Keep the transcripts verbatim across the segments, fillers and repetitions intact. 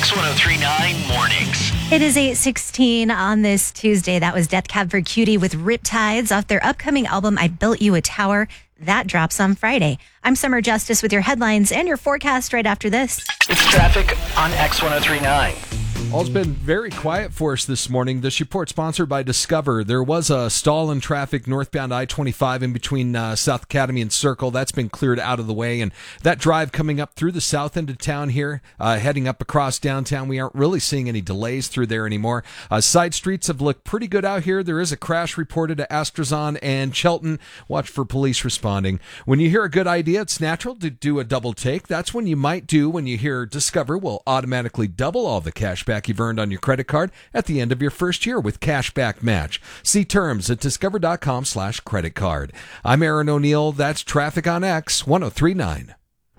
X one oh three point nine Mornings. It is eight sixteen on this Tuesday. That was Death Cab for Cutie with Riptides off their upcoming album, I Built You a Tower. That drops on Friday. I'm Summer Justice with your headlines and your forecast right after this. It's traffic on X one oh three point nine. All's been very quiet for us this morning. This report sponsored by Discover. There was a stall in traffic northbound I twenty-five in between uh, South Academy and Circle. That's been cleared out of the way. And that drive coming up through the south end of town here, uh, heading up across downtown, we aren't really seeing any delays through there anymore. Uh, side streets have looked pretty good out here. There is a crash reported at Astrazon and Chelton. Watch for police responding. When you hear a good idea, it's natural to do a double take. That's when you might do when you hear Discover will automatically double all the cash back you've earned on your credit card at the end of your first year with Cashback Match. See terms at discover.com slash credit card. I'm Aaron O'Neill. That's traffic on X one oh three point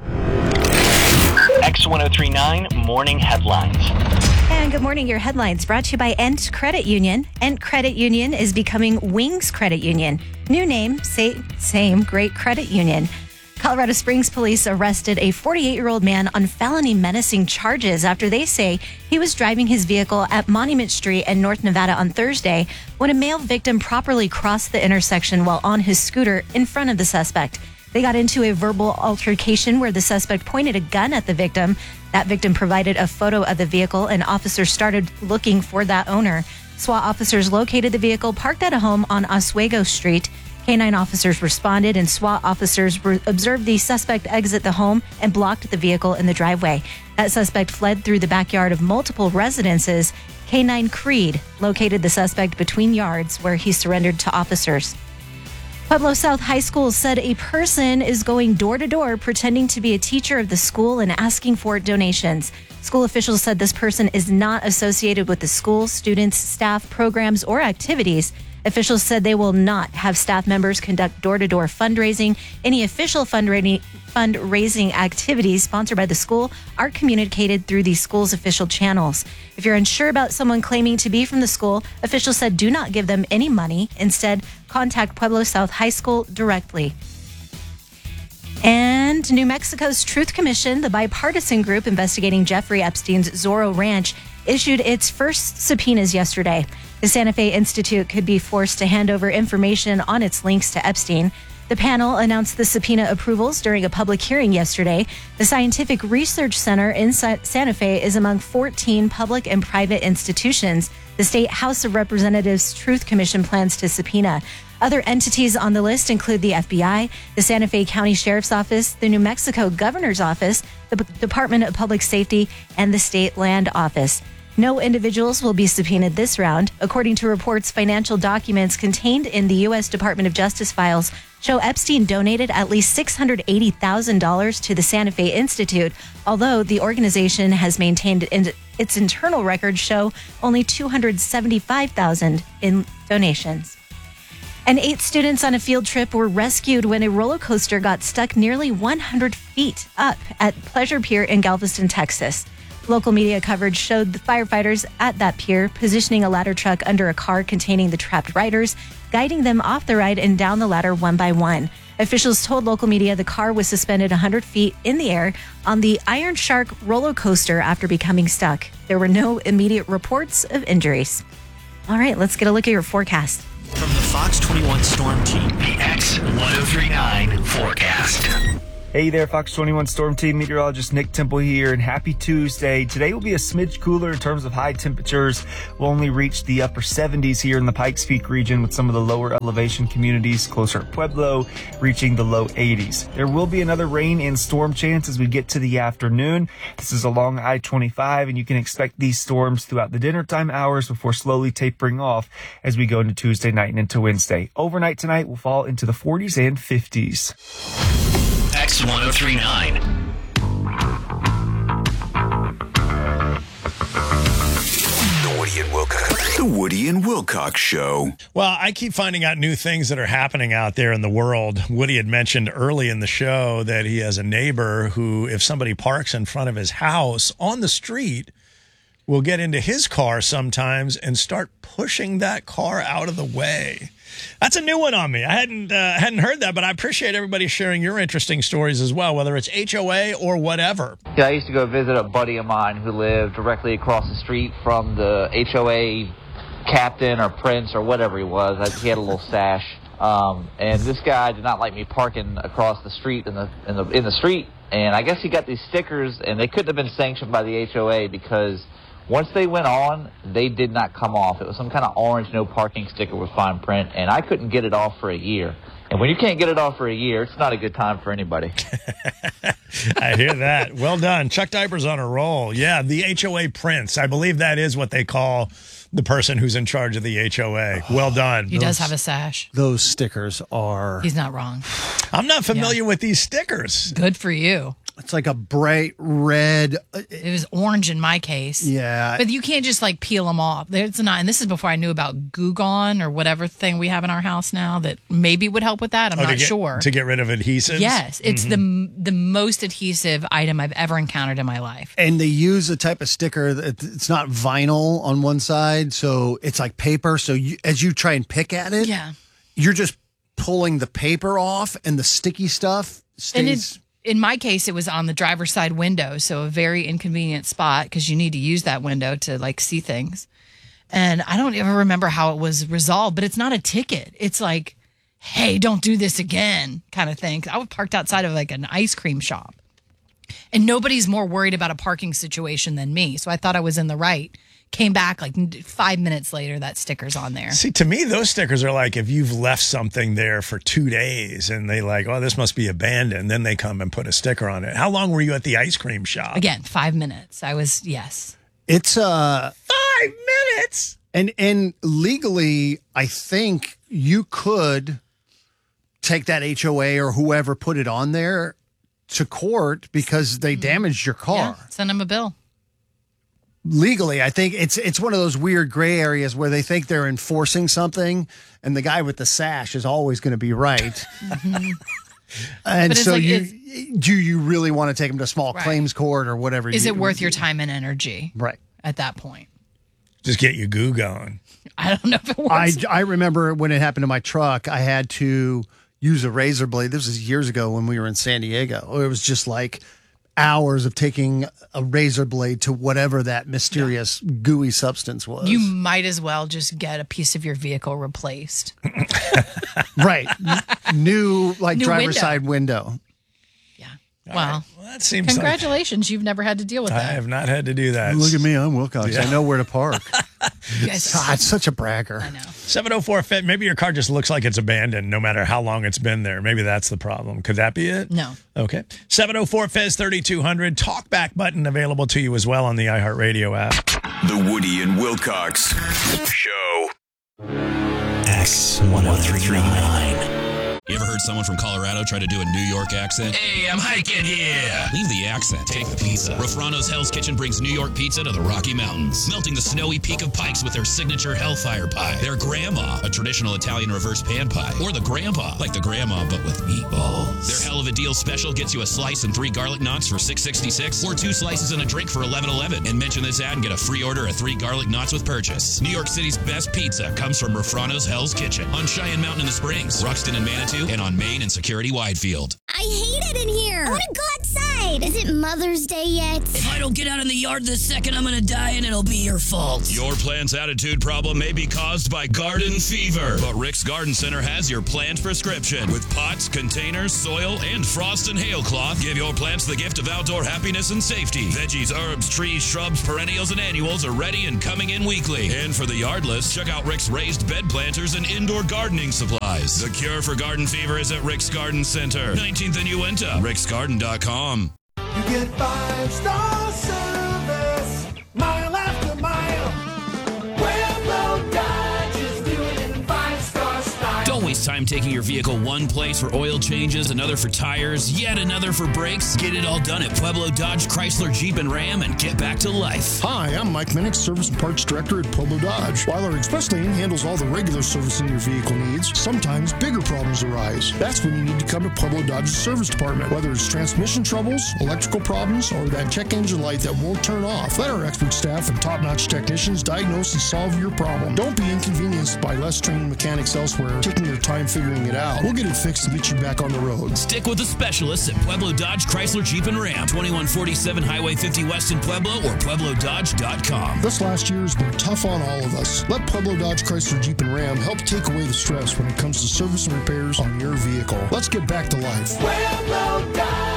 nine. X one oh three point nine Morning Headlines. And good morning. Your headlines brought to you by Ent Credit Union. Ent Credit Union is becoming Wings Credit Union. New name, say, same great credit union. Colorado Springs police arrested a forty-eight-year-old man on felony menacing charges after they say he was driving his vehicle at Monument Street and North Nevada on Thursday when a male victim properly crossed the intersection while on his scooter in front of the suspect. They got into a verbal altercation where the suspect pointed a gun at the victim. That victim provided a photo of the vehicle, and officers started looking for that owner. SWAT officers located the vehicle parked at a home on Oswego Street. Canine officers responded, and SWAT officers re- observed the suspect exit the home and blocked the vehicle in the driveway. That suspect fled through the backyard of multiple residences. Canine Creed located the suspect between yards where he surrendered to officers. Pueblo South High School said a person is going door to door pretending to be a teacher of the school and asking for donations. School officials said this person is not associated with the school, students, staff, programs, or activities. Officials said they will not have staff members conduct door-to-door fundraising. Any official fundraising fundraising activities sponsored by the school are communicated through the school's official channels. If you're unsure about someone claiming to be from the school, officials said do not give them any money. Instead, contact Pueblo South High School directly. And New Mexico's Truth Commission, the bipartisan group investigating Jeffrey Epstein's Zorro Ranch, issued its first subpoenas yesterday. The Santa Fe Institute could be forced to hand over information on its links to Epstein. The panel announced the subpoena approvals during a public hearing yesterday. The Scientific Research Center in Sa- Santa Fe is among fourteen public and private institutions the State House of Representatives Truth Commission plans to subpoena. Other entities on the list include the F B I, the Santa Fe County Sheriff's Office, the New Mexico Governor's Office, the B- Department of Public Safety, and the State Land Office. No individuals will be subpoenaed this round. According to reports, financial documents contained in the U S Department of Justice files show Epstein donated at least six hundred eighty thousand dollars to the Santa Fe Institute, although the organization has maintained in its internal records show only two hundred seventy-five thousand dollars in donations. And eight students on a field trip were rescued when a roller coaster got stuck nearly one hundred feet up at Pleasure Pier in Galveston, Texas. Local media coverage showed the firefighters at that pier positioning a ladder truck under a car containing the trapped riders, guiding them off the ride and down the ladder one by one. Officials told local media the car was suspended one hundred feet in the air on the Iron Shark roller coaster after becoming stuck. There were no immediate reports of injuries. All right, let's get a look at your forecast. From the Fox twenty-one Storm Team, the X one oh three point nine forecast. Hey there, Fox twenty-one Storm Team meteorologist Nick Temple here, and happy Tuesday. Today will be a smidge cooler in terms of high temperatures. We'll only reach the upper seventies here in the Pikes Peak region, with some of the lower elevation communities closer at Pueblo reaching the low eighties. There will be another rain and storm chance as we get to the afternoon. This is along I twenty-five, and you can expect these storms throughout the dinner time hours before slowly tapering off as we go into Tuesday night and into Wednesday. Overnight tonight will fall into the forties and fifties. X one oh three point nine. The Woody and Wilcox. The Woody and Wilcox Show. Well, I keep finding out new things that are happening out there in the world. Woody had mentioned early in the show that he has a neighbor who, if somebody parks in front of his house on the street, will get into his car sometimes and start pushing that car out of the way. That's a new one on me. I hadn't uh, hadn't heard that, but I appreciate everybody sharing your interesting stories as well, whether it's H O A or whatever. Yeah, I used to go visit a buddy of mine who lived directly across the street from the H O A captain or prince or whatever he was. I, he had a little sash, um, and this guy did not like me parking across the street in the in the in the street. And I guess he got these stickers, and they couldn't have been sanctioned by the H O A because once they went on, they did not come off. It was some kind of orange no parking sticker with fine print, and I couldn't get it off for a year. And when you can't get it off for a year, it's not a good time for anybody. I hear that. Well done. Chuck Diaper's on a roll. Yeah, the H O A Prince. I believe that is what they call the person who's in charge of the H O A. Well done. He does have a sash. Those stickers are... He's not wrong. I'm not familiar yeah. with these stickers. Good for you. It's like a bright red. It was orange in my case. Yeah. But you can't just like peel them off. There's not, and this is before I knew about Goo Gone or whatever thing we have in our house now that maybe would help with that. I'm oh, not to get, sure. To get rid of adhesives? Yes. It's mm-hmm. the the most adhesive item I've ever encountered in my life. And they use a type of sticker that it's not vinyl on one side, so it's like paper. So you, as you try and pick at it, yeah. you're just pulling the paper off and the sticky stuff stays... And it's, in my case, it was on the driver's side window, so a very inconvenient spot because you need to use that window to like see things. And I don't ever remember how it was resolved, but it's not a ticket. It's like, hey, don't do this again kind of thing. I was parked outside of like an ice cream shop. And nobody's more worried about a parking situation than me. So I thought I was in the right. Came back like five minutes later, that sticker's on there. See, to me, those stickers are like if you've left something there for two days and they like, oh, this must be abandoned. Then they come and put a sticker on it. How long were you at the ice cream shop? Again, five minutes. I was, yes. It's uh five minutes. And, and legally, I think you could take that H O A or whoever put it on there to court because they damaged your car. Yeah, send them a bill. Legally, I think it's it's one of those weird gray areas where they think they're enforcing something, and the guy with the sash is always going to be right. mm-hmm. And so, like, you do you really want to take him to small right. claims court or whatever? Is you, it worth your time and energy? Right at that point. Just get your goo going. I don't know if it works. I I remember when it happened to my truck, I had to use a razor blade. This was years ago when we were in San Diego. It was just like hours of taking a razor blade to whatever that mysterious yeah. gooey substance was. You might as well just get a piece of your vehicle replaced. Right. New, like, New driver's window. side window. Yeah. All well, right. well, that seems congratulations. Like, you've never had to deal with that. I have not had to do that. Look at me. I'm Wilcox. Yeah. I know where to park. You guys, God, such a bragger. I know. seven oh four Fit. Maybe your car just looks like it's abandoned no matter how long it's been there. Maybe that's the problem. Could that be it? No. Okay. seven oh four Fez thirty-two hundred. Talkback button available to you as well on the iHeartRadio app. The Woody and Wilcox Show. X one oh three nine. You ever heard someone from Colorado try to do a New York accent? Hey, I'm hiking here. Leave the accent. Take the pizza. Rafrano's Hell's Kitchen brings New York pizza to the Rocky Mountains, melting the snowy peak of Pikes with their signature Hellfire Pie, their Grandma, a traditional Italian reverse pan pie, or the Grandpa, like the Grandma but with meatballs. Their Hell of a Deal special gets you a slice and three garlic knots for six sixty-six, or two slices and a drink for eleven eleven. And mention this ad and get a free order of three garlic knots with purchase. New York City's best pizza comes from Rafrano's Hell's Kitchen on Cheyenne Mountain in the Springs, Ruxton and Manitou, and on Main and Security Widefield. I hate it in here. I want to go outside. Is it Mother's Day yet? If I don't get out in the yard this second, I'm going to die and it'll be your fault. Your plant's attitude problem may be caused by garden fever, but Rick's Garden Center has your plant prescription. With pots, containers, soil, and frost and hail cloth, give your plants the gift of outdoor happiness and safety. Veggies, herbs, trees, shrubs, perennials, and annuals are ready and coming in weekly. And for the yardless, check out Rick's raised bed planters and indoor gardening supplies. The cure for garden fever is at Rick's Garden Center, nineteenth and Uinta, ricks garden dot com. You get five-star service, mile after mile. Pueblo Dodge is doing it in five-star style. Don't waste time Time taking your vehicle one place for oil changes, another for tires, yet another for brakes? Get it all done at Pueblo Dodge, Chrysler, Jeep, and Ram and get back to life. Hi, I'm Mike Minnick, Service and Parts Director at Pueblo Dodge. While our express lane handles all the regular servicing your vehicle needs, sometimes bigger problems arise. That's when you need to come to Pueblo Dodge's service department. Whether it's transmission troubles, electrical problems, or that check engine light that won't turn off, let our expert staff and top-notch technicians diagnose and solve your problem. Don't be inconvenienced by less trained mechanics elsewhere taking their time figuring it out. We'll get it fixed and get you back on the road. Stick with the specialists at Pueblo Dodge, Chrysler, Jeep, and Ram. twenty-one forty-seven Highway fifty West in Pueblo or Pueblo Dodge dot com. This last year has been tough on all of us. Let Pueblo Dodge, Chrysler, Jeep, and Ram help take away the stress when it comes to service and repairs on your vehicle. Let's get back to life. Pueblo Dodge.